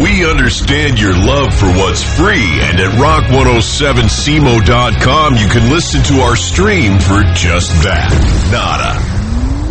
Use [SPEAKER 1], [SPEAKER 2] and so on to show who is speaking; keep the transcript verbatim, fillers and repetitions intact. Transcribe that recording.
[SPEAKER 1] We understand your love for what's free, and at rock one oh seven semo dot com you can listen to our stream for just that. Nada.